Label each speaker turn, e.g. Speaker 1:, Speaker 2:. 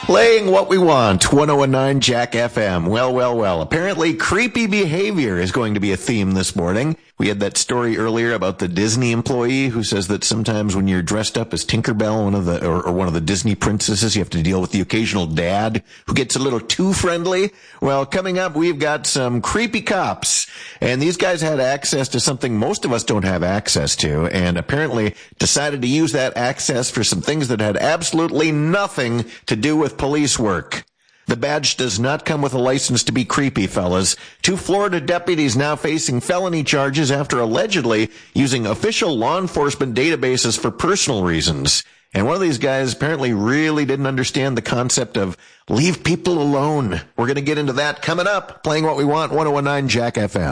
Speaker 1: Playing what we want, 1019 Jack FM. Well. Apparently, creepy behavior is going to be a theme this morning. We had that story earlier about the Disney employee who says that sometimes when you're dressed up as Tinkerbell, one of the Disney princesses, you have to deal with the occasional dad who gets a little too friendly. Well, coming up, we've got some creepy cops, and these guys had access to something most of us don't have access to, and apparently decided to use that access for some things that had absolutely nothing to do with police work. The badge does not come with a license to be creepy, fellas. 2 Florida deputies now facing felony charges after allegedly using official law enforcement databases for personal reasons. And one of these guys apparently really didn't understand the concept of leave people alone. We're going to get into that coming up. Playing what we want, 1019 Jack FM.